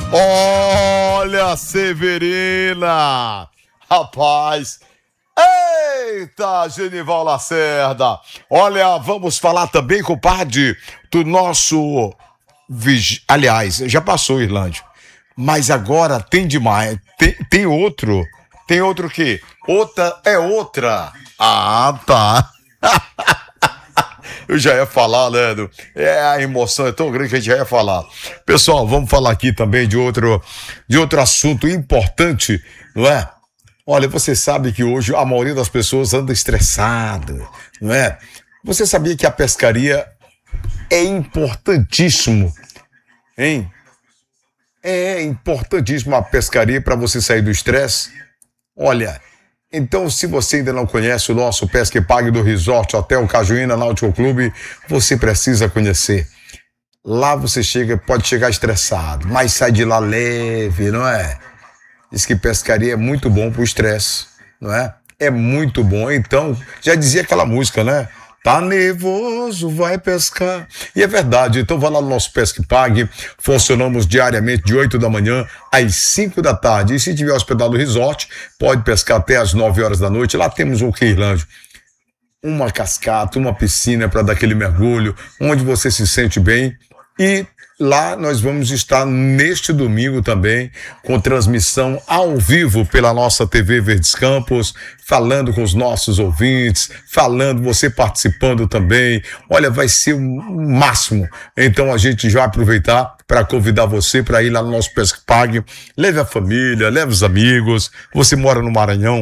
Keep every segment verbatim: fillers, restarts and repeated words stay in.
Olha, Severina! Rapaz! Eita, Genival Lacerda! Olha, vamos falar também, compadre, do nosso... Vig... Aliás, já passou, Irlândia. Mas agora tem demais. Tem, tem outro. Tem outro o quê? Outra é outra. Ah, tá. Eu já ia falar, Leandro. É, a emoção é tão grande que a gente já ia falar. Pessoal, vamos falar aqui também de outro, de outro assunto importante, não é? Olha, você sabe que hoje a maioria das pessoas anda estressada, não é? Você sabia que a pescaria é importantíssimo, hein? É importantíssimo a pescaria para você sair do estresse. Olha, então se você ainda não conhece o nosso Pesca e Pague do Resort Hotel Cajuína Náutico Clube, você precisa conhecer. Lá você chega, pode chegar estressado, mas sai de lá leve, não é? Diz que pescaria é muito bom pro estresse, não é? É muito bom. Então, já dizia aquela música, né? Tá nervoso, vai pescar. E é verdade, então vai lá no nosso Pesca e Pague. Funcionamos diariamente de oito da manhã às cinco da tarde. E se tiver hospedado no resort, pode pescar até às nove horas da noite. Lá temos o que, Irlândia? Uma cascata, uma piscina para dar aquele mergulho, onde você se sente bem. E lá nós vamos estar neste domingo também, com transmissão ao vivo pela nossa T V Verdes Campos, falando com os nossos ouvintes, falando, você participando também. Olha, vai ser o máximo. Então a gente já vai aproveitar para convidar você para ir lá no nosso Pesca e Pague. Leve a família, leve os amigos. Você mora no Maranhão,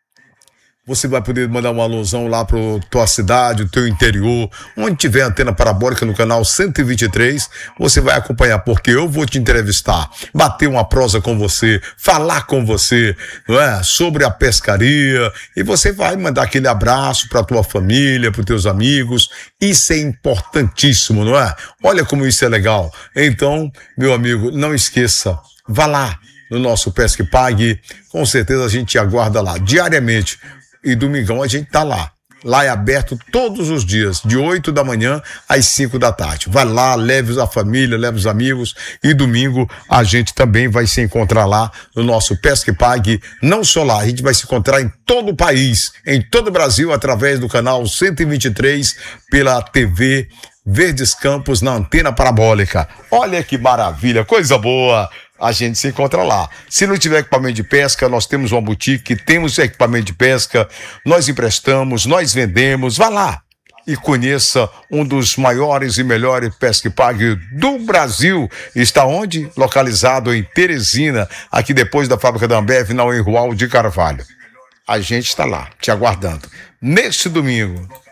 você vai poder mandar uma alusão lá para tua cidade, o teu interior, onde tiver antena parabólica no canal cento e vinte e três, você vai acompanhar, porque eu vou te entrevistar, bater uma prosa com você, falar com você, não é? Sobre a pescaria, e você vai mandar aquele abraço para tua família, para teus amigos. Isso é importantíssimo, não é? Olha como isso é legal. Então, meu amigo, não esqueça, vá lá no nosso Pesca e Pague, com certeza a gente te aguarda lá diariamente. E domingão a gente tá lá. Lá é aberto todos os dias, de oito da manhã às cinco da tarde. Vai lá, leve a família, leve os amigos. E domingo a gente também vai se encontrar lá no nosso Pesca e Pague. Não só lá, a gente vai se encontrar em todo o país, em todo o Brasil, através do canal cento e vinte e três, pela T V Verdes Campos, na antena parabólica. Olha que maravilha, coisa boa. A gente se encontra lá. Se não tiver equipamento de pesca, nós temos uma boutique, temos equipamento de pesca, nós emprestamos, nós vendemos. Vá lá e conheça um dos maiores e melhores Pesca e Pague do Brasil. Está onde? Localizado em Teresina, aqui depois da fábrica da Ambev, na Enrual de Carvalho. A gente está lá, te aguardando. Neste domingo,